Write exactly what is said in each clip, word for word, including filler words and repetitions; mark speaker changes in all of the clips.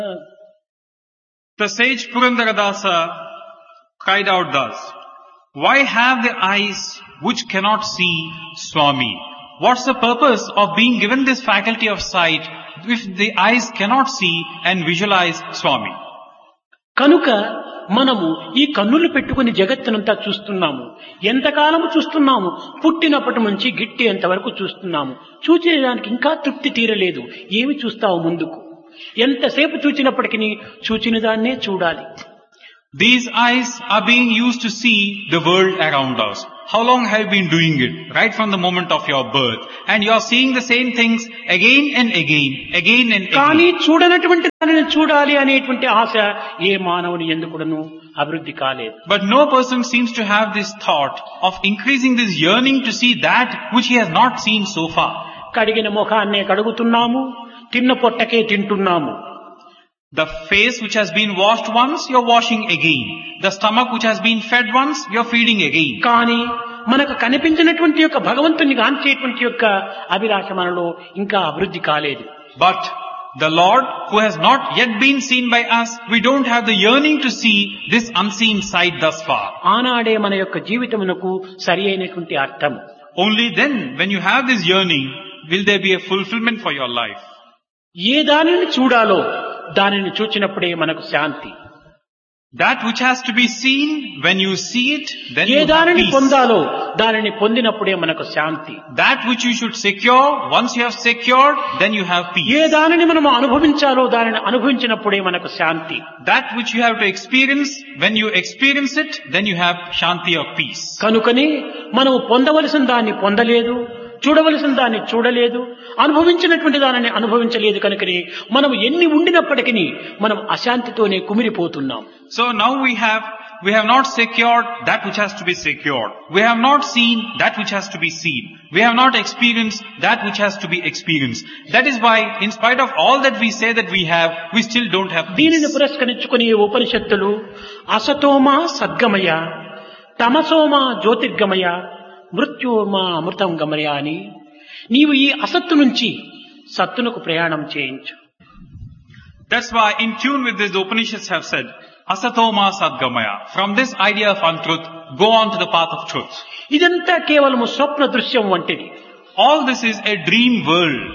Speaker 1: The sage Purandaradasa cried out thus, "Why have the eyes which cannot see Swami? What's the purpose of being given this faculty of sight if the eyes cannot see and visualize Swami?"
Speaker 2: కనుక మనము ఈ కన్నులు పెట్టుకుని జగత్తునంతా చూస్తున్నాము. ఎంతకాలము చూస్తున్నాము? పుట్టినప్పటి నుంచి గిట్టేంత వరకు చూస్తున్నాము. చూచేదానికి ఇంకా తృప్తి తీరలేదు. ఏమి చూస్తావు ముందుకు? ఎంతసేపు చూచినప్పటికీ చూచిన దాన్నే చూడాలి.
Speaker 1: These eyes are being used to see the world around us. How long have you been doing it? Right from the moment of your birth. And you are seeing the same things again and again, again and
Speaker 2: కానీ
Speaker 1: again.
Speaker 2: చూడనటువంటి దానిని చూడాలి అనేటువంటి ఆశ ఏ మానవుని ఎందుకును అభివృద్ధి కాలేదు.
Speaker 1: But no person seems to have this thought of increasing this yearning to see that which he has not seen so far.
Speaker 2: కడిగిన ముఖాన్నే కడుగుతున్నాము, తిన్న పొట్టకే తింటున్నాము.
Speaker 1: The face which has been washed once, you're washing again. The stomach which has been fed once, you're feeding again.
Speaker 2: కానీ మనకు కనిపించినటువంటి యొక్క భగవంతుని గాంచేటువంటి యొక్క అభిలాష మనలో ఇంకా అభివృద్ధి కాలేదు.
Speaker 1: But the Lord who has not yet been seen by us, we don't have the yearning to see this unseen sight thus far.
Speaker 2: ఆనాడే మన యొక్క జీవితమునకు సరి అయినటువంటి అర్థం.
Speaker 1: Only then, when you have this yearning, will there be a fulfillment for your life.
Speaker 2: ఏ దానిని చూడాలో దానిని చూచినప్పుడే మనకు శాంతి.
Speaker 1: That which has to be seen, when you see it, then
Speaker 2: A
Speaker 1: you have
Speaker 2: దానిని
Speaker 1: peace.
Speaker 2: పొందాలో దానిని పొందినప్పుడే మనకు శాంతి.
Speaker 1: That which you should secure, once you have secured, then you have peace.
Speaker 2: ఏ దానిని మనం అనుభవించాలో దానిని అనుభవించినప్పుడే మనకు శాంతి.
Speaker 1: That which you have to experience, when you experience it, then you have shanti or peace.
Speaker 2: కనుకని మనము పొందవలసిన దాన్ని పొందలేదు, చూడవలసిన దాన్ని చూడలేదు, అనుభవించినటువంటి దానిని అనుభవించలేదు. కనుకని మనం ఎన్ని ఉండినప్పటికీ మనం అశాంతితోనే కుమిరిపోతున్నాం.
Speaker 1: So now we have, we have not secured that which has to be secured. We have not seen that which has to be seen. We have not experienced that which has to be experienced. That is why, in spite of all that we say that we have, we still don't have
Speaker 2: దీనిని
Speaker 1: peace.
Speaker 2: పురస్కరించుకుని ఉపనిషత్తులు అసతోమా సద్గమయ, తమసోమా జ్యోతిర్గమయ, మృత్యోమా అమృతం గమయ అని నీవు ఈ అసత్తు నుంచి సత్తునకు ప్రయాణం చేయించు.
Speaker 1: That's why, in tune with this, the Upanishads have said, Asatoma Sadgamaya. From this idea of untruth, go on to the path of truth.
Speaker 2: ఇదంతా కేవలము స్వప్న దృశ్యం వంటిది.
Speaker 1: All this is a dream world.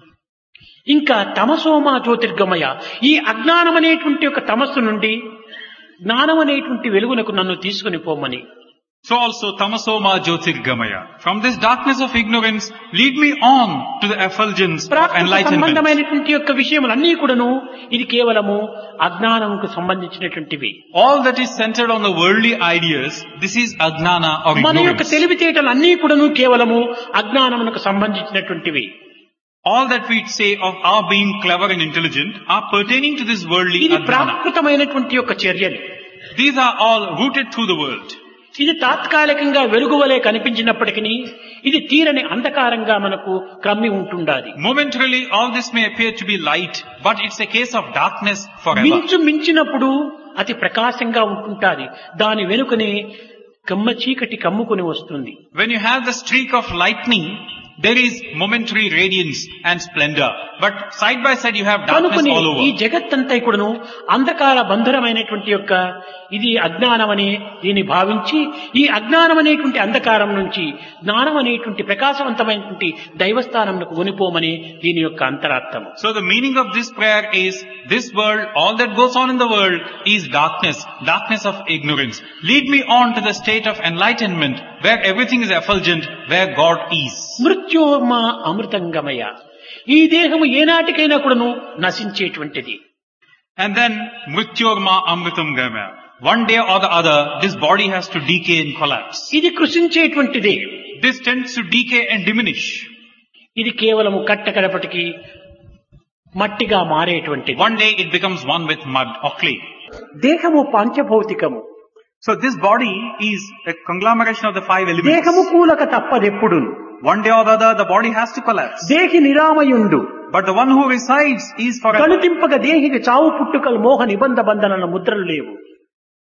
Speaker 2: ఇంకా తమసోమా జ్యోతిర్గమయ, ఈ అజ్ఞానం అనేటువంటి ఒక తమస్సు నుండి జ్ఞానం అనేటువంటి వెలుగునకు నన్ను తీసుకుని పోమని.
Speaker 1: So also Tamasoma Jyotirgamaya. From this darkness of ignorance, lead me on to the effulgence of
Speaker 2: Prakrit
Speaker 1: enlightenment.
Speaker 2: సంబంధమైనటువంటి యొక్క విషయములన్నీ కూడాను ఇది కేవలము అజ్ఞానంకు సంబంధించినటువంటివి.
Speaker 1: All that is centered on the worldly ideas, this is Ajnana or
Speaker 2: మన యొక్క
Speaker 1: ignorance.
Speaker 2: తెలివితేటలు అన్నీ కూడాను కేవలము అజ్ఞానమునకు సంబంధించినటువంటివి.
Speaker 1: All that we say of our being clever and intelligent are pertaining to this worldly
Speaker 2: ఇది
Speaker 1: Ajnana.
Speaker 2: ప్రాకృతమైనటువంటి యొక్క చర్యలు.
Speaker 1: These are all rooted through the world.
Speaker 2: ఇది తాత్కాలికంగా వెలుగువలే కనిపించినప్పటికీ ఇది తీరని అంధకారంగా మనకు క్రమ్మి ఉంటుండాలి.
Speaker 1: Momentarily, all this may appear to be light, but it's a case of darkness forever.
Speaker 2: మించు మించినప్పుడు అతి ప్రకాశంగా ఉంటుంటాది. దాని వెనుకనే కమ్మ చీకటి కమ్ముకుని వస్తుంది.
Speaker 1: When you have the streak of lightning, there is momentary radiance and splendor. But side by side you have darkness
Speaker 2: కనుకని
Speaker 1: all
Speaker 2: ఈ
Speaker 1: over.
Speaker 2: జగత్తంతా కూడాను అంధకార బంధురమైనటువంటి యొక్క ఇది అజ్ఞానం అని దీన్ని భావించి ఈ అజ్ఞానం అనేటువంటి అంధకారం నుంచి జ్ఞానం అనేటువంటి ప్రకాశవంతమైనటువంటి దైవస్థానంకు కొనిపోమని దీని యొక్క అంతరార్థం.
Speaker 1: So the meaning of this prayer is, this world, all that goes on in the world is darkness, darkness of ignorance. Lead me on to the state of enlightenment, where everything is effulgent, where God is.
Speaker 2: మృత్యోర్మ అమృతంగమయ, ఈ దేహము ఏనాటికైనా కూడాను నశించేటువంటిది.
Speaker 1: And then, Mrityorma Amritam Gama. One day or the other, this body has to decay and collapse.
Speaker 2: ఇది కృషించేటువంటిది.
Speaker 1: This tends to decay and diminish.
Speaker 2: ఇది కేవలము కట్టకడపటికి మట్టిగా మారేటువంటిది.
Speaker 1: One day it becomes one with mud or clay.
Speaker 2: దేహము పంచభౌతికము.
Speaker 1: So this body is a conglomeration of the five elements.
Speaker 2: దేహము కూలక తప్పదెప్పుడు.
Speaker 1: One day or the other, the body has to collapse.
Speaker 2: దేహి నిరామయుండు.
Speaker 1: But the one who resides is forever.
Speaker 2: కనుతింపక దేహికి చావు పుట్టుకలు మోహ నిబంధ బంధనల ముద్రలు లేవు.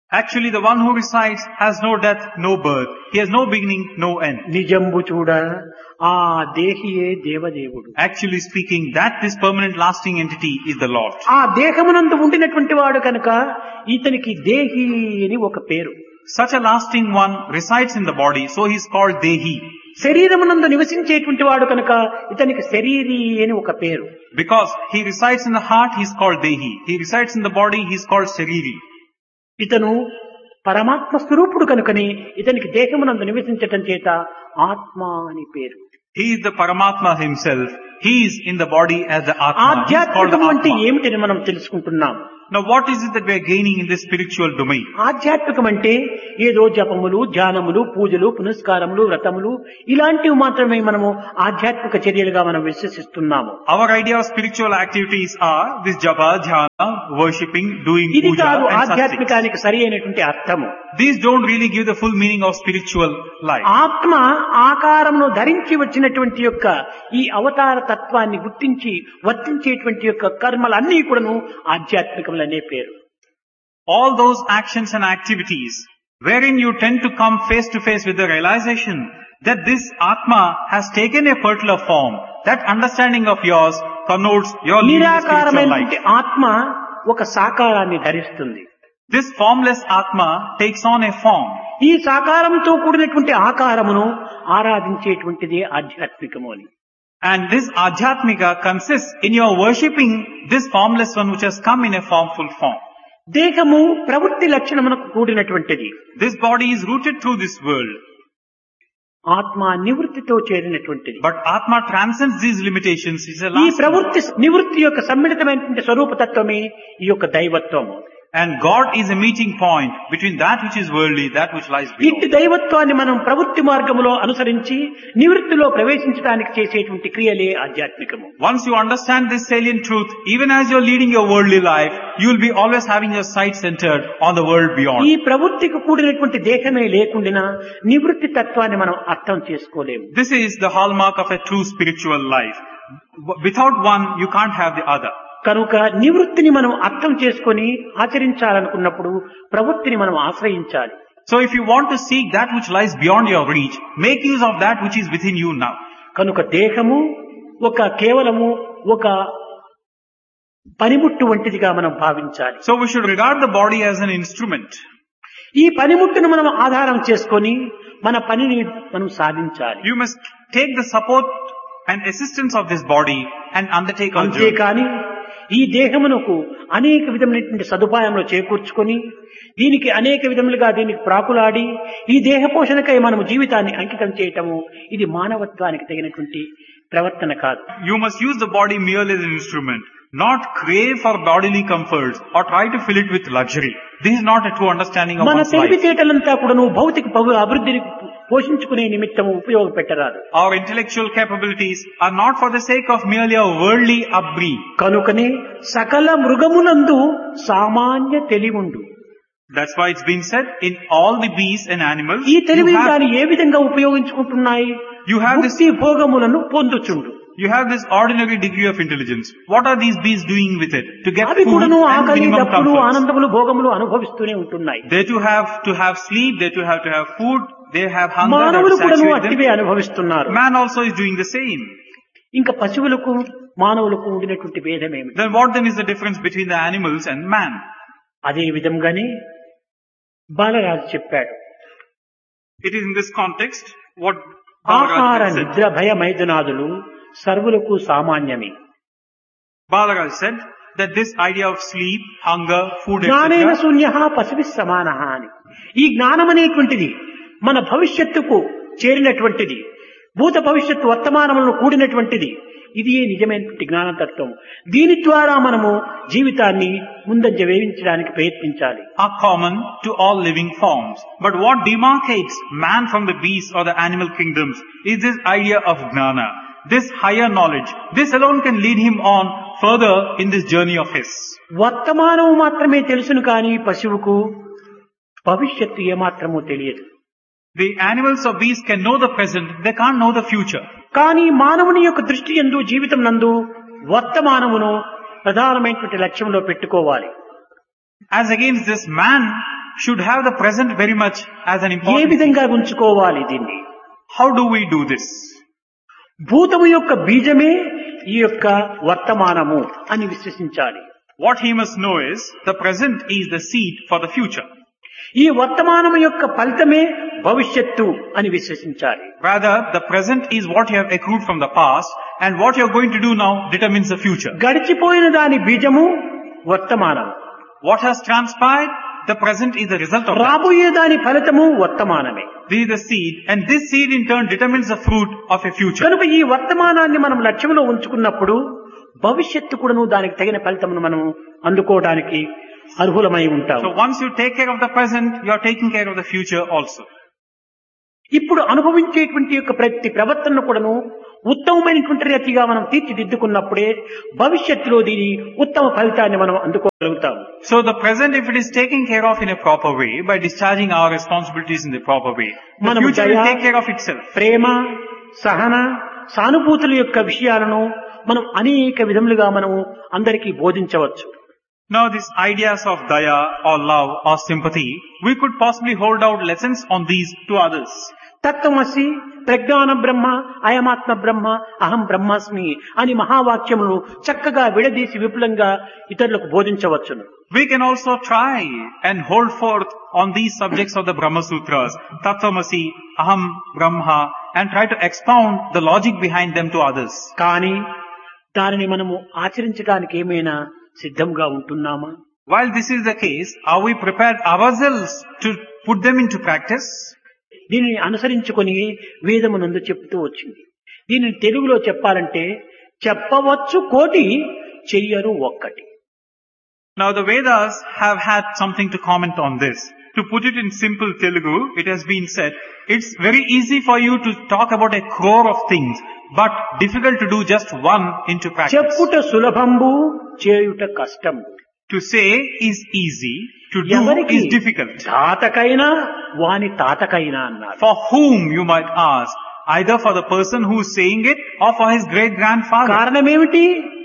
Speaker 1: Actually, the one who resides has no death, no birth. He has no beginning, no end.
Speaker 2: నిజంబు చూడ ఆ దేహియే దేవదేవుడు.
Speaker 1: Actually speaking, that this permanent lasting entity is the Lord.
Speaker 2: ఆ దేహమునందు ఉండినటువంటి వాడు కనుక ఇతనికి దేహి అని ఒక పేరు.
Speaker 1: Such a lasting one resides in the body, so he is called Dehi.
Speaker 2: శరీరమునందు నివసించేటువంటి వాడు కనుక ఇతనికి శరీరి అని ఒక పేరు.
Speaker 1: Because he resides in the heart, he is called Dehi. He resides in the body, he is called Shariri.
Speaker 2: ఇతను పరమాత్మ స్వరూపుడు కనుకని ఇతనికి దేహమునందు నివసించటం చేత ఆత్మ అని పేరు.
Speaker 1: He is the Paramatma himself. He is in the body as the Atma. He is called the
Speaker 2: ఆధ్యాత్మికం అంటే
Speaker 1: Atma.
Speaker 2: ఏమిటని మనం తెలుసుకుంటున్నాం.
Speaker 1: Now what is it that we are gaining in this spiritual domain?
Speaker 2: ఆధ్యాత్మికం అంటే ఏదో జపములు, ధ్యానములు, పూజలు, పునస్కారములు, వ్రతములు ఇలాంటివి మాత్రమే మనము ఆధ్యాత్మిక చర్యలుగా మనం విశ్వసిస్తున్నాము.
Speaker 1: Our idea of spiritual activities are this japa, dhyana, worshipping, doing
Speaker 2: ఇది
Speaker 1: puja
Speaker 2: కాదు
Speaker 1: and such things.
Speaker 2: ఆధ్యాత్మికానికి సరి అయినటువంటి అర్థము.
Speaker 1: These don't really give the full meaning of spiritual life.
Speaker 2: ఆత్మ ఆకారమును ధరించి వచ్చినటువంటి యొక్క ఈ అవతార తత్వాన్ని గుర్తించి వర్తించేటువంటి యొక్క కర్మలన్నీ కూడాను ఆధ్యాత్మికములనే పేరు.
Speaker 1: All those actions and activities wherein you tend to come face to face with the realization that this Atma has taken a particular form, that understanding of yours connotes your leading a spiritual
Speaker 2: నిరాకారమైనటువంటి
Speaker 1: life.
Speaker 2: ఆత్మ ఒక సాకారాన్ని ధరిస్తుంది.
Speaker 1: This formless Atma takes on a form.
Speaker 2: ఈ సాకారంతో కూడినటువంటి ఆకారమును ఆరాధించేటువంటిది ఆధ్యాత్మికము అని.
Speaker 1: And this Adhyatmika consists in your worshipping this formless one which has come in a formful form.
Speaker 2: దేహము ప్రవృత్తి లక్షణమునకు కూడినటువంటిది.
Speaker 1: This body is rooted through this world.
Speaker 2: ఆత్మ నివృత్తితో చేరినటువంటిది.
Speaker 1: But Atma transcends these limitations. It's a
Speaker 2: ఈ
Speaker 1: last
Speaker 2: ప్రవృత్తి నివృత్తి యొక్క సమ్మిళితమైనటువంటి స్వరూపతత్వమే ఈ యొక్క దైవత్వము.
Speaker 1: And God is a meeting point between that which is worldly, that which lies
Speaker 2: ఇట్టి
Speaker 1: below.
Speaker 2: దైవత్వాన్ని మనం ప్రవృత్తి మార్గములో అనుసరించి నివృత్తిలో ప్రవేశించడానికి చేసేటువంటి క్రియలే ఆధ్యాత్మికము.
Speaker 1: Once you understand this salient truth, even as you're leading your worldly life, you will be always having your sight centered on the world beyond.
Speaker 2: ఈ ప్రవృత్తికి కూడినటువంటి దేహమే లేకుండా నివృత్తి తత్వాన్ని మనం అర్థం చేసుకోలేము.
Speaker 1: This is the hallmark of a true spiritual life. Without one, you can't have the other.
Speaker 2: కనుక నివృత్తిని మనం అర్థం చేసుకొని ఆచరించాలనుకున్నప్పుడు ప్రవృత్తిని మనం ఆశ్రయించాలి.
Speaker 1: So if you want to seek that which lies beyond your reach, make use of that which is within you now.
Speaker 2: కనుక దేహము ఒక కేవలము ఒక పనిముట్టు వంటిదిగా మనం భావించాలి.
Speaker 1: So we should regard the body as an instrument.
Speaker 2: ఈ పనిముట్టును మనం ఆధారం చేసుకొని మన పనిని మనం సాధించాలి.
Speaker 1: You must take the support and assistance of this body and undertake our journey.
Speaker 2: అంతేకాని ఈ దేహమునకు అనేక విధమైనటువంటి సదుపాయములు చేకూర్చుకొని దీనికి అనేక విధములుగా దీనికి ప్రాకులాడి ఈ దేహ పోషణకై మనము జీవితాన్ని అంకితం చేయటము ఇది మానవత్వానికి తగినటువంటి ప్రవర్తన కాదు.
Speaker 1: You must use the body merely as an instrument, not crave for bodily comforts or try to fill it with luxury. This is not a true understanding of
Speaker 2: మన
Speaker 1: one's life.
Speaker 2: తెలివితేటలంతా కూడాను భౌతిక పగు అభివృద్ధిని పోషించుకునే నిమిత్తము ఉపయోగపెట్టరాదు.
Speaker 1: Our intellectual capabilities are not for the sake of merely a worldly upbringing.
Speaker 2: కనుకనే సకల మృగములందు సామాన్య తెలివుండు.
Speaker 1: That's why it's been said in all the beasts and animals,
Speaker 2: ఈ
Speaker 1: you
Speaker 2: తెలివిని
Speaker 1: have,
Speaker 2: దాన్ని ఏ విధంగా ఉపయోగించుకుంటున్నాయి?
Speaker 1: you have this
Speaker 2: ముక్తి భోగములను పొందుచుండు.
Speaker 1: You have this ordinary degree of intelligence. What are these beasts doing with it? To get
Speaker 2: అవి
Speaker 1: food
Speaker 2: కూడాను
Speaker 1: and
Speaker 2: ఆకలి,
Speaker 1: minimum
Speaker 2: దప్పులు,
Speaker 1: comforts.
Speaker 2: ఆనందములు, భోగములు అనుభవిస్తూనే ఉంటున్నాయి.
Speaker 1: They too have to have sleep, they too have to have food, they have hunger, they have
Speaker 2: మానవులు
Speaker 1: to
Speaker 2: కూడాను
Speaker 1: saturate
Speaker 2: అట్టివే
Speaker 1: them.
Speaker 2: అనుభవిస్తున్నారు.
Speaker 1: Man also is doing the same.
Speaker 2: ఇంకా పశువులకు మానవులకు ఉండినటువంటి భేదమేమి?
Speaker 1: Then what then is the difference between the animals and man?
Speaker 2: అదే విధంగానే బాలరాజు చెప్పాడు,
Speaker 1: It is in this context what
Speaker 2: ఆహార
Speaker 1: Balaraj said.
Speaker 2: నిద్ర భయ మైదునాదులు సర్వులకు సామాన్యమే.
Speaker 1: Balaraj said that this idea of sleep, hunger, food,
Speaker 2: జ్ఞానేన
Speaker 1: et cetera
Speaker 2: శూన్య పశువి సమాన అని. ఈ జ్ఞానం అనేటువంటిది మన భవిష్యత్తుకు చేరినటువంటిది, భూత భవిష్యత్తు వర్తమానములను కూడినటువంటిది. ఇది నిజమైనటువంటి జ్ఞానతత్వం. దీని ద్వారా మనము జీవితాన్ని ముందంజ వేయించడానికి ప్రయత్నించాలి.
Speaker 1: are common to all living forms. But what demarcates man from the beasts or the animal kingdoms is this idea of gnana, this higher knowledge. This alone can lead him on further in this journey of his.
Speaker 2: వర్తమానము మాత్రమే తెలుసును కానీ పశువుకు భవిష్యత్తు ఏమాత్రమూ తెలియదు.
Speaker 1: The animals or beasts can know the present, they can't know the future.
Speaker 2: కానీ మానవుని యొక్క దృష్టి యందు జీవితం నందు వర్తమానమును ప్రధానమైనటువంటి లక్ష్యంలో పెట్టుకోవాలి.
Speaker 1: As against this, man should have the present very much as an
Speaker 2: A
Speaker 1: important thing.
Speaker 2: విధంగా ఉంచుకోవాలి దీన్ని?
Speaker 1: How do we do this?
Speaker 2: భూతము యొక్క బీజమే ఈ యొక్క వర్తమానము అని విశ్వసించాలి.
Speaker 1: What he must know is the present is the seed for the future.
Speaker 2: ఈ వర్తమానము యొక్క ఫలితమే భవిష్యత్తు అని విశ్వసించాలి.
Speaker 1: Rather, the present is what you have accrued from the past, and what you are going to do now determines the future.
Speaker 2: గడిచిపోయిన దాని బీజము వర్తమానం,
Speaker 1: What has transpired, the present is the result of that.
Speaker 2: రాబోయే దాని ఫలితము వర్తమానమే.
Speaker 1: This is the seed, and this seed in turn determines the fruit of a future.
Speaker 2: కనుక ఈ వర్తమానాన్ని మనం లక్ష్యంలో ఉంచుకున్నప్పుడు భవిష్యత్తు కూడాను దానికి తగిన ఫలితమును మనం అందుకోవడానికి అర్హులమై ఉంటాం.
Speaker 1: So once you take care of the present, you are taking care of the future also.
Speaker 2: ఇప్పుడు అనుభవించేటువంటి యొక్క ప్రతి ప్రవర్తనను కూడాను ఉత్తమమైనటువంటి రీతిగా మనం తీర్చిదిద్దుకున్నప్పుడే భవిష్యత్తులో దీని ఉత్తమ ఫలితాన్ని మనం అందుకోగలుగుతాం.
Speaker 1: So the present, if it is taken care of in a proper way, by discharging our responsibilities in the proper way, the
Speaker 2: మనము
Speaker 1: future will
Speaker 2: దయ,
Speaker 1: take care of itself.
Speaker 2: ప్రేమ, సహన, సానుభూతుల యొక్క విషయాలను మనం అనేక విధములుగా మనము అందరికీ బోధించవచ్చు.
Speaker 1: Now these ideas of daya or love or sympathy, we could possibly hold out lessons on these to others.
Speaker 2: తత్వమసి, ప్రజ్ఞాన బ్రహ్మ, అయమాత్మ బ్రహ్మ, అహం బ్రహ్మాస్మి అని మహావాక్యములు చక్కగా విడదీసి విపులంగా ఇతరులకు బోధించవచ్చును.
Speaker 1: We can also try and hold forth on these subjects of the Brahma Sutras, Tattvamasi, Aham, Brahma, and try to expound the logic behind them to others.
Speaker 2: కానీ దానిని మనము ఆచరించడానికి ఏమైనా సిద్ధంగా ఉంటున్నామా?
Speaker 1: While this is the case, are we prepared ourselves to put them into practice?
Speaker 2: దీనిని అనుసరించుకొని వేదమునందు చెప్తూ వచ్చింది. దీనిని తెలుగులో చెప్పాలంటే చెప్పవచ్చు కోటి, చెయ్యరు ఒక్కటి.
Speaker 1: Now the Vedas have had something to comment on this. To put it in simple Telugu, it has been said, it's very easy for you to talk about a crore of things, but difficult to do just one into practice.
Speaker 2: చెప్పుట సులభంబు, చేయుట కష్టంబు.
Speaker 1: To say is easy, to do
Speaker 2: ఎవరికి?
Speaker 1: is difficult.
Speaker 2: తాతకైనా వాని తాతకైనా అన్నారు.
Speaker 1: For whom, you might ask, either for the person who is saying it or for his great grandfather.
Speaker 2: కారణమేమిటి?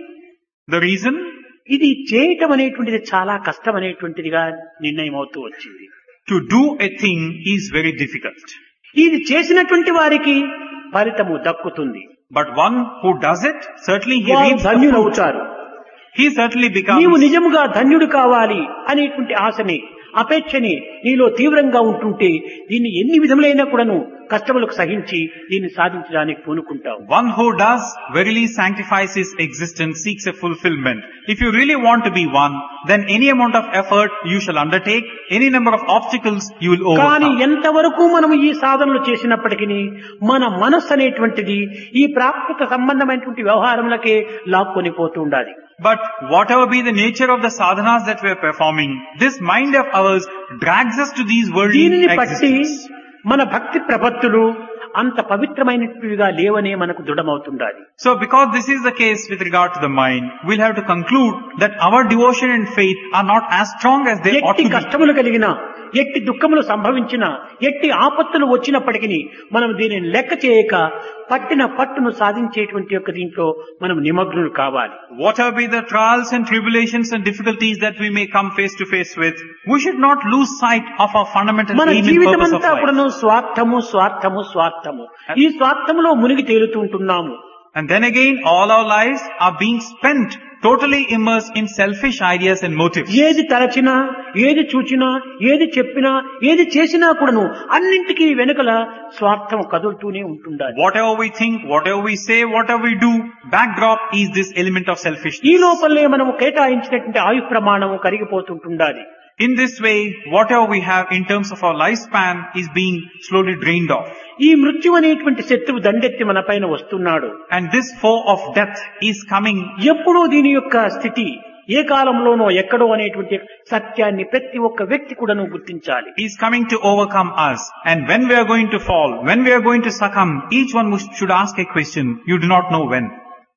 Speaker 1: The reason?
Speaker 2: ఇది చేయటం అనేటువంటిది చాలా కష్టం అనేటువంటిదిగా నిర్ణయం అవుతూ వచ్చింది.
Speaker 1: To do a thing is very difficult.
Speaker 2: ఇది చేసినటువంటి వారికి ఫలితము దక్కుతుంది.
Speaker 1: But one who does it, certainly he
Speaker 2: వారు
Speaker 1: reaps the fruit.
Speaker 2: ధన్యులవుతారు.
Speaker 1: He certainly becomes.
Speaker 2: నీవు నిజముగా ధన్యుడు కావాలి అనేటువంటి ఆశని, అపేక్షని నీలో తీవ్రంగా ఉంటుంటే దీన్ని ఎన్ని విధములైనా కూడాను కష్టములకు సహించి దీన్ని సాధించడానికి పూనుకుంటావు.
Speaker 1: One who does verily sanctifies his existence, seeks a fulfillment. If you really want to be one, then any amount of effort you shall undertake, any number of obstacles you will
Speaker 2: కానీ
Speaker 1: overcome.
Speaker 2: ఎంతవరకు మనం ఈ సాధనలు చేసినప్పటికీ మన మనస్సు అనేటువంటిది ఈ ప్రాకృత సంబంధమైనటువంటి వ్యవహారములకే లాక్కొని పోతూ ఉండాలి.
Speaker 1: But whatever be the nature of the sadhanas that we are performing, this mind of ours drags us to these worldly
Speaker 2: దీనిని బట్టి
Speaker 1: existence.
Speaker 2: మన భక్తి ప్రపత్తులు అంత పవిత్రమైనవిగా లేవనే మనకు దృఢమవుతుండాలి.
Speaker 1: So because this is the case with regard to the mind, we'll have to conclude that our devotion and faith are not as strong as they ought
Speaker 2: ఎట్టి
Speaker 1: to be.
Speaker 2: కష్టములు కలిగినా, ఎట్టి దుఃఖములు సంభవించినా, ఎట్టి ఆపత్తులు వచ్చినప్పటికీ మనం దీనిని లెక్క చేయక పట్టిన పట్టును సాధించేటువంటి యొక్క దీంట్లో మనం నిమగ్నులు కావాలి.
Speaker 1: Whatever be the trials and tribulations and difficulties that we may come face to face with, we should not lose sight of our fundamental
Speaker 2: మన
Speaker 1: aim and
Speaker 2: జీవితం
Speaker 1: purpose of
Speaker 2: అంతా
Speaker 1: life.
Speaker 2: కూడాను స్వార్థము స్వార్థము స్వార్థము ఈ స్వార్థములో మునిగి తేలుతూ ఉంటున్నాము.
Speaker 1: And then again, all our lives are being spent totally immersed in selfish ideas and motives.
Speaker 2: ఏది తలచినా, ఏది చూచినా, ఏది చెప్పినా, ఏది చేసినా కూడాను అన్నింటికీ వెనుకల స్వార్థం కదులుతూనే ఉంటుండాలి.
Speaker 1: Whatever we think, whatever we say, whatever we do, backdrop is this element of
Speaker 2: ఈ
Speaker 1: selfishness.
Speaker 2: లోపలనే మనము కేటాయించినటువంటి ఆయు ప్రమాణము కరిగిపోతుంటుండాలి.
Speaker 1: In this way, whatever we have in terms of our lifespan is being slowly drained off.
Speaker 2: ఈ మృత్యు అనేటువంటి శత్రువు దండెత్తి మన పైన వస్తున్నాడు.
Speaker 1: And this foe of death is coming.
Speaker 2: ఎప్పుడో దీని యొక్క స్థితి ఏ కాలంలోనో ఎక్కడో అనేటువంటి సత్యాన్ని ప్రతి ఒక్క వ్యక్తి కూడాను గుర్తించాలి.
Speaker 1: Is coming to overcome us. And when we are going to fall, when we are going to succumb, each one should ask a question. You do not know when.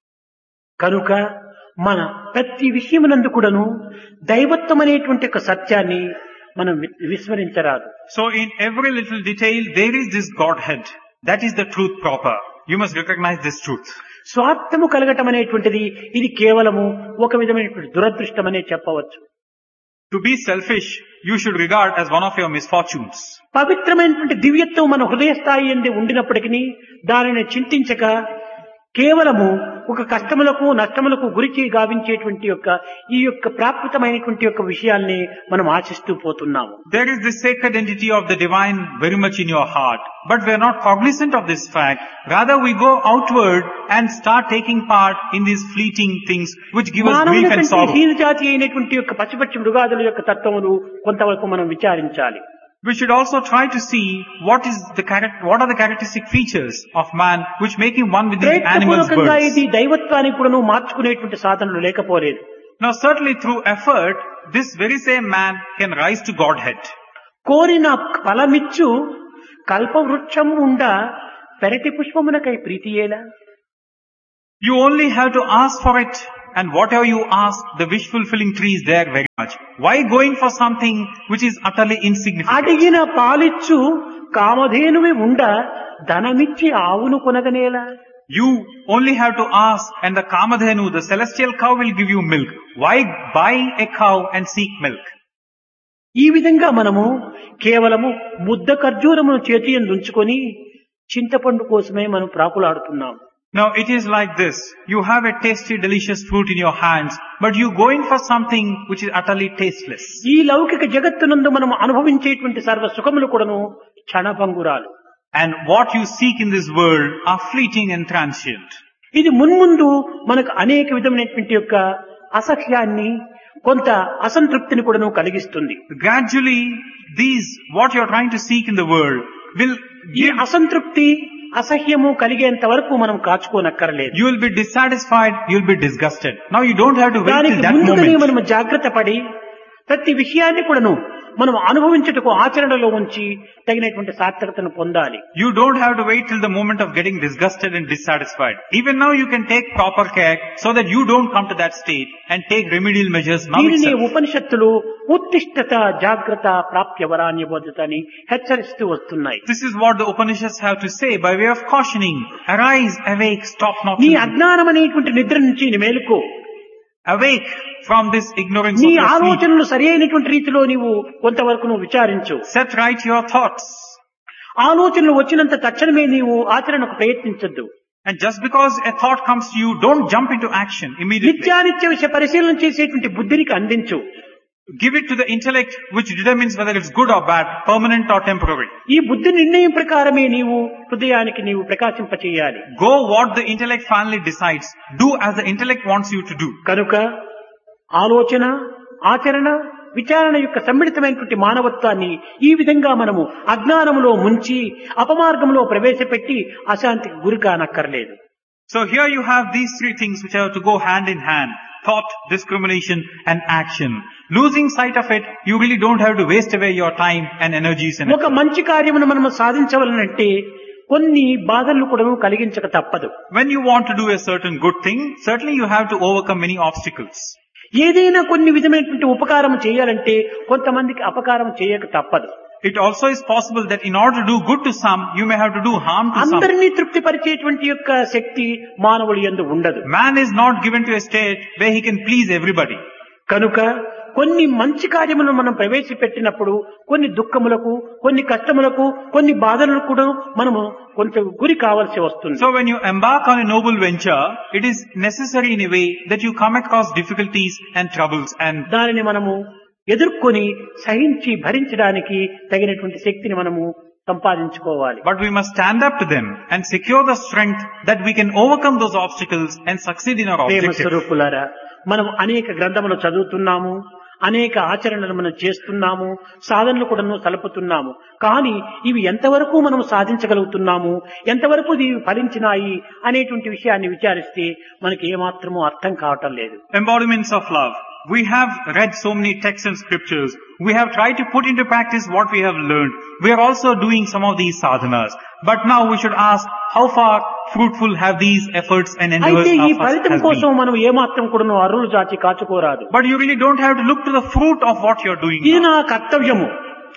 Speaker 2: కనుక మన ప్రతి విషయమునందు కూడాను దైవత్వం అనేటువంటి ఒక సత్యాన్ని మనం వి- విస్మరించరాదు.
Speaker 1: So in every little detail, there is this Godhead. That is the truth proper. You must recognize this truth.
Speaker 2: స్వార్థము కలగటం అనేటువంటిది ఇది కేవలము ఒక విధమైనటువంటి దురదృష్టమనే చెప్పవచ్చు.
Speaker 1: To be selfish, you should regard as one of your misfortunes.
Speaker 2: పవిత్రమైనటువంటి దివ్యత్వం మన హృదయ స్థాయి ఎందు ఉండినప్పటికీ దానిని చింతించక కేవలము ఒక కష్టములకు నష్టములకు గురించి గావించేటువంటి యొక్క ఈ యొక్క ప్రాకృతమైనటువంటి యొక్క విషయాల్ని మనం ఆశిస్తూ పోతున్నాము.
Speaker 1: There is the sacred entity of the divine very much in your heart, but we are not cognizant of this fact. Rather we go outward and start taking part in these fleeting things which give us grief and sorrow.
Speaker 2: హీన జాతి అయినటువంటి యొక్క పచ్చిపచ్చి మృగాదుల యొక్క తత్వములు కొంతవరకు మనం విచారించాలి.
Speaker 1: We should also try to see what is the charac- what are the characteristic features of man which make him one with these animals,
Speaker 2: ప్రయత్నపూర్వకంగా
Speaker 1: birds.
Speaker 2: ఇది దైవత్వానికి కూడాను మార్చుకునేటువంటి సాధనలు లేకపోలేదు.
Speaker 1: Now certainly through effort, this very same man can rise to Godhead.
Speaker 2: కోరిన ఫలమిచ్చు కల్పవృక్షము ఉండ పెరటి పుష్పమునకై ప్రీతియేలా.
Speaker 1: You only have to ask for it, and whatever you ask, the wish fulfilling tree is there very much. Why going for something which is utterly insignificant?
Speaker 2: అడిగిన పాలిచ్చు కామధేనువి ఉండ ధనమిచ్చి ఆవును కొనగనేలా.
Speaker 1: You only have to ask, and the Kamadhenu, the celestial cow, will give you milk. Why buy a cow and seek milk?
Speaker 2: ఈ విధంగా మనము కేవలము ముద్ద ఖర్జూరమును చేతి యందు ఉంచుకొని చింతపండు కోసమే మనం ప్రాకులాడుతున్నాం.
Speaker 1: Now it is like this. You have a tasty, delicious fruit in your hands, but you go in for something which is utterly tasteless.
Speaker 2: ఈ లౌకిక జగత్తునందు మనం అనుభవించేటువంటి సర్వ సుఖములు కూడాను క్షణభంగురాలు.
Speaker 1: And what you seek in this world are fleeting and transient.
Speaker 2: ఇది మున్ముందు మనకు అనేక విధమైనటువంటి యొక్క అసహ్యాన్ని కొంత అసంతృప్తిని కూడాను కలిగిస్తుంది.
Speaker 1: Gradually, these, what you are trying to seek in the world, will
Speaker 2: ఈ
Speaker 1: give,
Speaker 2: అసంతృప్తి అసహ్యము కలిగేంత వరకు మనం కాచుకోనక్కర్లేదు.
Speaker 1: you will be dissatisfied, you will be disgusted. Now you don't have to wait
Speaker 2: దానికి
Speaker 1: till that
Speaker 2: ముందుగానే
Speaker 1: moment.
Speaker 2: మనం జాగ్రత్త పడి ప్రతి విషయాన్ని కూడాను మనం అనుభవించుటకు ఆచరణలో ఉంచి తగినటువంటి సార్థకతను పొందాలి.
Speaker 1: You don't have to wait till the moment of getting disgusted and dissatisfied. Even now you can take proper care so that you don't come to that state and take remedial measures now
Speaker 2: దీనిని
Speaker 1: itself.
Speaker 2: ఉపనిషత్తులు ఉత్తిష్టత జాగ్రత్త ప్రాప్య వరాన్య బోధత అని హెచ్చరిస్తూ వస్తున్నాయి.
Speaker 1: This is what the Upanishads have to say by way of cautioning. Arise, awake, stop not.
Speaker 2: నీ అజ్ఞానం అనేటువంటి నిద్ర నుంచి నీ మేలుకో.
Speaker 1: Awake from this ignorance
Speaker 2: నీ
Speaker 1: of your sleep.
Speaker 2: ఆలోచనలు సరి అయినటువంటి రీతిలో నీవు కొంతవరకు నువ్వు విచారించు.
Speaker 1: Set right your thoughts.
Speaker 2: ఆలోచనలు వచ్చినంత తక్షణమే నీవు ఆచరణకు ప్రయత్నించొద్దు.
Speaker 1: And just because a thought comes to you, don't jump into action immediately.
Speaker 2: నిత్యానిత్య విషయ పరిశీలన చేసేటువంటి బుద్ధినికి అందించు.
Speaker 1: Give it to the intellect which determines whether it's good or bad, permanent or temporary.
Speaker 2: ఈ బుద్ధి నిర్ణయం ప్రకారమే నీవు హృదయానికి నీవు ప్రకాశింపచేయాలి.
Speaker 1: Go what the intellect finally decides. Do as the intellect wants you to do.
Speaker 2: కనుక ఆలోచన ఆచరణ విచారణ యొక్క సమ్మిళితమైనటువంటి మానవత్వాన్ని ఈ విధంగా మనము అజ్ఞానములో ముంచి అపమార్గంలో ప్రవేశపెట్టి అశాంతికి గురి కానక్కర్లేదు.
Speaker 1: So here you have these three things which have to go hand in hand. Thought, discrimination and action. Losing sight of it, you really don't have to waste away your time and energies and
Speaker 2: ఒక మంచి కార్యమును మనము సాధించవలనంటే కొన్ని బాధలను కూడా కలిగించక తప్పదు.
Speaker 1: when you want to do a certain good thing, certainly you have to overcome many obstacles.
Speaker 2: ఏదైనా కొన్ని విధమైనటువంటి ఉపకారం చేయాలంటే కొంతమందికి అపకారం చేయక తప్పదు.
Speaker 1: It also is possible that in order to do good to some, you may have to do harm to some.
Speaker 2: అందరినీ తృప్తి పరిచేటువంటి యొక్క శక్తి మానవుడి యందు ఉండదు.
Speaker 1: Man is not given to a state where he can please everybody.
Speaker 2: కనుక కొన్ని మంచి కార్యములను మనం ప్రవేశపెట్టినప్పుడు కొన్ని దుఃఖములకు కొన్ని కష్టములకు కొన్ని బాధలకు కూడా మనము కొంచెం గురి కావాల్సి వస్తుంది.
Speaker 1: So when you embark on a noble venture, it is necessary in a way that you come across difficulties and troubles, and
Speaker 2: దానిని మనము ఎదుర్కొని సహించి భరించడానికి తగినటువంటి శక్తిని మనము సంపాదించుకోవాలి.
Speaker 1: but we must stand up to them and secure the strength that we can overcome those obstacles and succeed in our
Speaker 2: Prema
Speaker 1: objective.
Speaker 2: స్వరూపులారా, మనం అనేక గ్రంథములు చదువుతున్నాము, అనేక ఆచరణలు మనం చేస్తున్నాము, సాధనలు కూడా సలుపుతున్నాము. కానీ ఇవి ఎంతవరకు మనం సాధించగలుగుతున్నాము, ఎంతవరకు ఇవి ఫలించినాయి అనేటువంటి విషయాన్ని విచారిస్తే మనకి ఏమాత్రమూ అర్థం కావటం లేదు.
Speaker 1: Embodiments of love. We have read so many texts and scriptures. We have tried to put into practice what we have learned. We are also doing some of these sadhanas. But now we should ask, how far fruitful have these efforts and endeavors
Speaker 2: అయితే ఈ
Speaker 1: of us
Speaker 2: ఫలితం
Speaker 1: has
Speaker 2: కోసం
Speaker 1: been?
Speaker 2: మనం ఏమాత్రం కూడా అరులు జాచి కాచుకోరాదు.
Speaker 1: But you really don't have to look to the fruit of what you're doing
Speaker 2: ఇది
Speaker 1: now.
Speaker 2: నా కర్తవ్యము,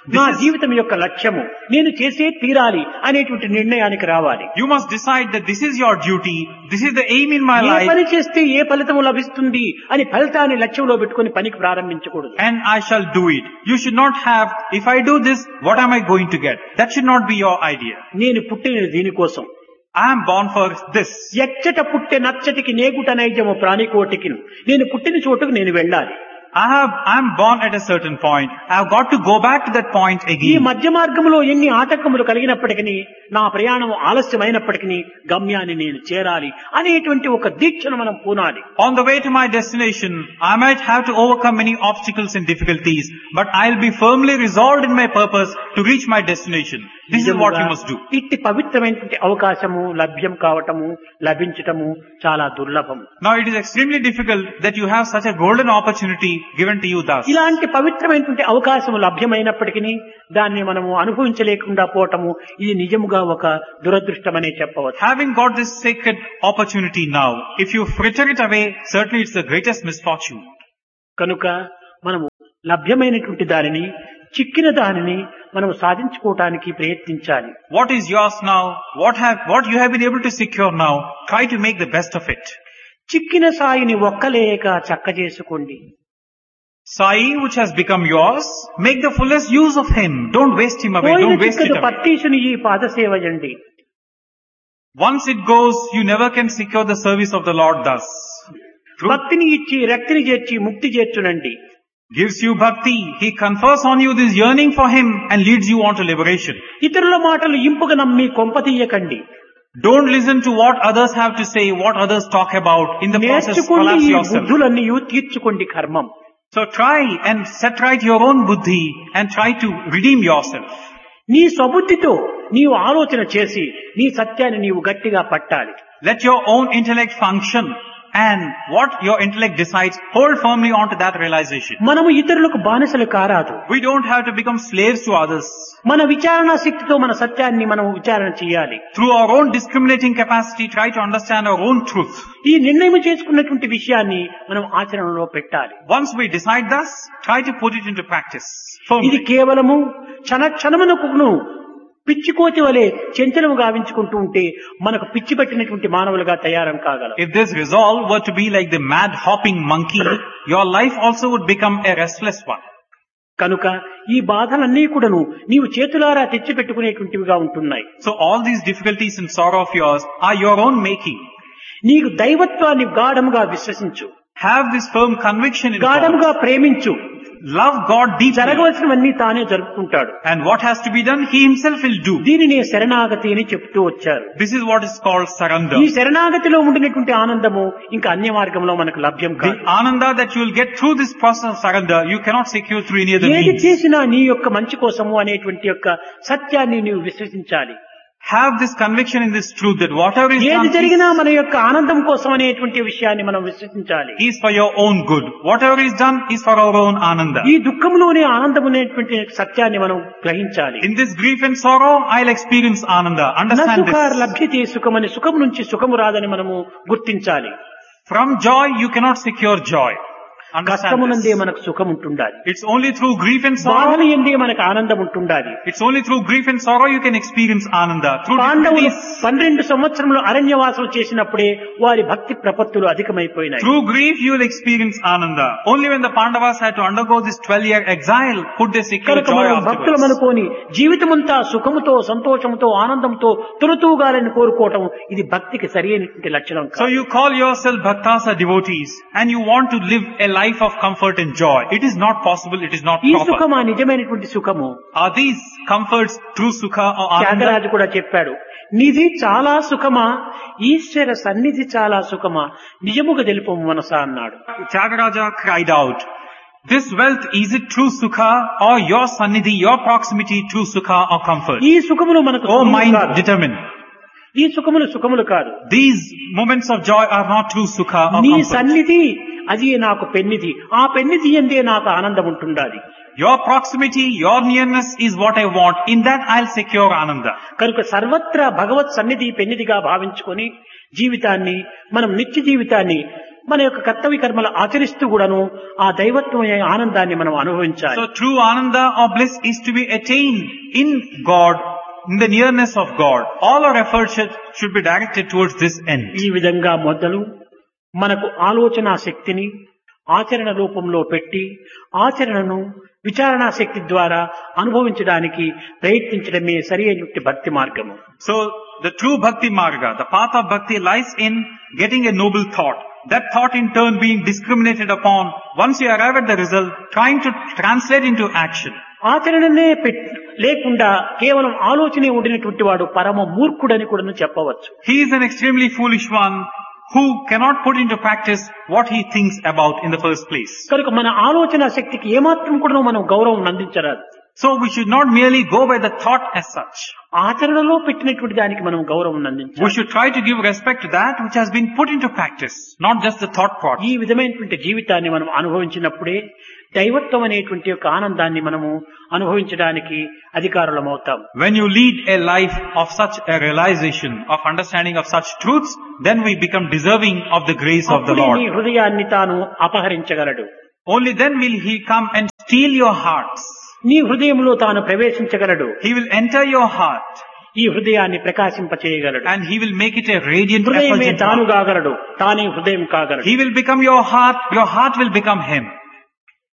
Speaker 2: నా
Speaker 1: is-
Speaker 2: జీవితం యొక్క లక్ష్యము నేను చేసే తీరాలి అనేటువంటి నిర్ణయానికి రావాలి.
Speaker 1: You must decide that this is your duty, this is the aim in my
Speaker 2: A
Speaker 1: life,
Speaker 2: పని చేస్తే ఏ ఫలితము లభిస్తుంది అని ఫలితాన్ని లక్ష్యంలో పెట్టుకుని పనికి ప్రారంభించకూడదు.
Speaker 1: and I shall do it. You should not have, if I do this, what am I going to get? That should not be your idea.
Speaker 2: నేను పుట్టిన దీనికోసం
Speaker 1: I am born for this.
Speaker 2: ఎచ్చట పుట్టే నచ్చటికి నేగుట నైజము ప్రాణికోటికి నేను పుట్టిన చోటుకు నేను వెళ్ళాలి.
Speaker 1: I have, I am born at a certain point. I have got to go back to that point
Speaker 2: ఈ
Speaker 1: again.
Speaker 2: మధ్య మార్గంలో ఎన్ని ఆటంకములు కలిగినప్పటికీ నా ప్రయాణం ఆలస్యమైనప్పటికీ గమ్యాన్ని నేను చేరాలి అనేటువంటి ఒక దీక్షను మనం పూనాలి.
Speaker 1: On the way to my destination, I might have to overcome many obstacles and difficulties, but I'll be firmly resolved in my purpose to reach my destination. This is what you must do.
Speaker 2: ఇట్టి పవిత్రమైనటువంటి అవకాశము లభ్యం కావటము లభించటము చాలా దుర్లభము.
Speaker 1: Now it is extremely difficult that you have such a golden opportunity given to you thus.
Speaker 2: ఇలాంటి పవిత్రమైనటువంటి అవకాశము లభ్యమైనప్పటికీ దాన్ని మనము అనుభవించలేకుండా పోవటము ఇది నిజముగా ఒక దురదృష్టమనే చెప్పవచ్చు.
Speaker 1: Having got this sacred opportunity now, if you fritter it away, certainly it's the greatest misfortune.
Speaker 2: కనుక మనము లభ్యమైనటువంటి దానిని చిక్కిన దానిని మనం సాధించుకోవటానికి ప్రయత్నించాలి.
Speaker 1: What is yours now, what have, what you have been able to secure now, try to make the best of it.
Speaker 2: చిక్కిన సాయిని ఒక్కలేక చక్క చేసుకోండి.
Speaker 1: Sai, which has become yours, make the fullest use of him. Don't waste him away.
Speaker 2: పోయిన
Speaker 1: Don't waste it
Speaker 2: చిక్కదు
Speaker 1: away.
Speaker 2: పత్తీసుని ఈ పాదసేవయండి.
Speaker 1: Once it goes, you never can secure the service of the Lord thus. Truth
Speaker 2: భక్తిని ఇచ్చి రక్తిని చేర్చి ముక్తి చేర్చునండి.
Speaker 1: gives you bhakti. He confers on you this yearning for him and leads you on to liberation.
Speaker 2: ఇతరుల మాటలు ఇంపుగా నమ్మి కొంపతీయకండి.
Speaker 1: Don't listen to what others have to say, what others talk about. In the process,
Speaker 2: నేర్చుకోండి
Speaker 1: collapse
Speaker 2: ఈ
Speaker 1: yourself.
Speaker 2: బుద్ధులన్నీ తీర్చుకోండి కర్మం.
Speaker 1: So try and set right your own buddhi and try to redeem yourself.
Speaker 2: నీ స్వబుద్ధితో నీవు ఆలోచన చేసి నీ సత్యాన్ని నీవు గట్టిగా పట్టాలి.
Speaker 1: Let your own intellect function, and what your intellect decides, hold firmly on to that realization.
Speaker 2: మనము ఇతరులకు బానిసలు కారాదు.
Speaker 1: We don't have to become slaves to others.
Speaker 2: మన విచారణ శక్తితో మన సత్యాన్ని మనం విచారణ చేయాలి.
Speaker 1: Through our own discriminating capacity, try to understand our own truth.
Speaker 2: ఈ నిర్ణయం చేసుకున్నటువంటి విషయాన్ని మనం ఆచరణలో పెట్టాలి.
Speaker 1: Once we decide thus, try to put it into practice
Speaker 2: ఇది
Speaker 1: firmly.
Speaker 2: కేవలము క్షణ క్షణమునకును పిచ్చికోతి వలె చెంచలము గావించుకుంటూ ఉంటే మనకు పిచ్చి పట్టినటువంటి మానవులుగా తయారం కాగలం.
Speaker 1: If this resolve were to be like the mad hopping monkey, your life also would become a restless one.
Speaker 2: కనుక ఈ బాధలన్నీ కూడాను నీవు చేతులారా తెచ్చిపెట్టుకునేటువంటివిగా ఉంటున్నాయి.
Speaker 1: So all these difficulties and sorrow of yours are your own making.
Speaker 2: నీకు దైవత్వాన్ని గాఢముగా విశ్వసించు.
Speaker 1: Have this firm conviction in God.
Speaker 2: గాఢముగా ప్రేమించు.
Speaker 1: Love God deeply.
Speaker 2: జరగవలసినవన్నీ తానే జరుపుకుంటాడు.
Speaker 1: And what has to be done, He Himself will do.
Speaker 2: దీనినే శరణాగతి అని చెప్తూ వచ్చారు.
Speaker 1: This is what is called surrender.
Speaker 2: ఈ శరణాగతిలో ఉండినటువంటి ఆనందము ఇంకా అన్య మార్గంలో మనకు లభ్యం
Speaker 1: The
Speaker 2: కాదు.
Speaker 1: ananda that you will get through this process of surrender, you cannot secure through any other
Speaker 2: ఏది
Speaker 1: means.
Speaker 2: చేసినా నీ యొక్క మంచి కోసము అనేటువంటి యొక్క సత్యాన్ని నీవు విశ్వసించాలి.
Speaker 1: Have this conviction in this truth that whatever is
Speaker 2: ఏది
Speaker 1: done
Speaker 2: జరిగినా మన యొక్క ఆనందం కోసం అనేటువంటి విషయాన్ని మనం విశ్వసించాలి.
Speaker 1: is for your own good. Whatever is done is for our own ananda.
Speaker 2: ఈ దుఃఖంలోనే ఆనందం అనేటువంటి సత్యాన్ని మనం గ్రహించాలి.
Speaker 1: In this grief and sorrow, I'll experience ananda. Understand
Speaker 2: నసుఖార్
Speaker 1: this.
Speaker 2: లభ్యతే సుఖమని సుఖం నుంచి సుఖము రాదని మనము గుర్తించాలి.
Speaker 1: From joy, you cannot secure joy. Understand
Speaker 2: కష్టమునందే
Speaker 1: this.
Speaker 2: మనకు సుఖం ఉంటుండాలి.
Speaker 1: It's only through grief and sorrow.
Speaker 2: బాధలు ఎందే మనకు ఆనందం ఉంటుండాలి.
Speaker 1: It's only through grief and sorrow you can experience ananda. Through
Speaker 2: పాండవులు
Speaker 1: difficulties,
Speaker 2: పన్నెండు సంవత్సరములు అరణ్యవాసం చేసినప్పుడే వారి భక్తి ప్రపత్తులు అధికమైపోయినాయి.
Speaker 1: through grief you will experience ananda. Only when the Pandavas had to undergo this twelve year exile could they secure
Speaker 2: కనుక
Speaker 1: joy
Speaker 2: మనం భక్తులు
Speaker 1: afterwards.
Speaker 2: అనుకోని జీవితమంతా సుఖముతో సంతోషముతో ఆనందంతో తులతూగాలని కోరుకోవటం ఇది భక్తికి సరి అయినటువంటి లక్షణం
Speaker 1: So
Speaker 2: కాదు.
Speaker 1: you call yourself bhaktas or devotees and you want to live a life of comfort and joy. It is not possible, it is not
Speaker 2: ఈ
Speaker 1: proper.
Speaker 2: సుఖమా నిజమైనటువంటి సుఖము?
Speaker 1: Are these comforts true sukha or ananda?
Speaker 2: Tyagaraju కూడా చెప్పాడు, నిధి చాలా సుఖమా, ఈశ్వర సన్నిధి చాలా సుఖమా, నిజముగా తెలుపు మనసా అన్నాడు.
Speaker 1: Tyagaraja cried out, this wealth, is it true sukha or your sannidhi, your proximity, true sukha or comfort?
Speaker 2: ఈ సుఖములు మనకు
Speaker 1: Oh
Speaker 2: సుఖములు
Speaker 1: mind,
Speaker 2: కాదు.
Speaker 1: determine.
Speaker 2: ఈ సుఖములు సుఖములు కాదు.
Speaker 1: These moments of joy are not true sukha or
Speaker 2: నీ
Speaker 1: comfort.
Speaker 2: సన్నిధి అది నాకు పెన్నిధి, ఆ పెన్నిధి ఎందే నాకు ఆనందం ఉంటుండాలి.
Speaker 1: Your proximity, your nearness is what I want. In that I'll secure ananda.
Speaker 2: కనుక సర్వత్రా భగవత్ సన్నిధి పెన్నిధిగా భావించుకొని జీవితాన్ని మనం నిత్య జీవితాన్ని మన యొక్క కర్తవ్య కర్మలు ఆచరిస్తూ కూడాను ఆ దైవత్వమైన ఆనందాన్ని మనం అనుభవించాలి.
Speaker 1: So true ananda or bliss is to be attained in God, in the nearness of God. All our efforts should, should be directed towards this end.
Speaker 2: ఈ విధంగా మొదలు మనకు ఆలోచన శక్తిని ఆచరణ రూపంలో పెట్టి ఆచరణను విచారణా శక్తి ద్వారా అనుభవించడానికి ప్రయత్నించడమే సరైనటువంటి భక్తి మార్గము.
Speaker 1: So the true bhakti marga, the path of bhakti lies in getting a noble thought. That thought in turn being discriminated upon. Once you arrive at the result, trying to translate into action.
Speaker 2: ఆచరణనే లేకుండా కేవలం ఆలోచనే ఉండినటువంటి వాడు పరమ మూర్ఖుడని కూడా చెప్పవచ్చు.
Speaker 1: He is an extremely foolish one who cannot put into practice what he thinks about in the first place.
Speaker 2: కనుక మన ఆలోచన శక్తికి ఏమాత్రం కూడా మనం గౌరవం అందించరాదు.
Speaker 1: So we should not merely go by the thought as such.
Speaker 2: ఆచరణలో పెట్టినటువంటి దానికి మనం గౌరవం అందించాలి.
Speaker 1: We should try to give respect to that which has been put into practice, not just the thought part.
Speaker 2: ఈ విధమైనటువంటి జీవితాన్ని మనం అనుభవించినప్పుడే దైవత్వం అనేటువంటి యొక్క ఆనందాన్ని మనము అనుభవించడానికి అధికారులం అవుతాం.
Speaker 1: When you lead a life of such a realization, of understanding of such truths, then we become deserving of the grace of the Lord.
Speaker 2: నీ హృదయాన్ని తాను అపహరించగలడు.
Speaker 1: Only then will he come and steal your hearts.
Speaker 2: నీ హృదయంలో తాను ప్రవేశించగలడు.
Speaker 1: He will enter your heart.
Speaker 2: ఈ హృదయాన్ని ప్రకాశింపచేయగలడు.
Speaker 1: And he will make it a radiant,
Speaker 2: హృదయమే
Speaker 1: effulgent
Speaker 2: తాను
Speaker 1: heart.
Speaker 2: కాగలడు, తానే హృదయం కాగలడు.
Speaker 1: He will become your heart, your heart will become him.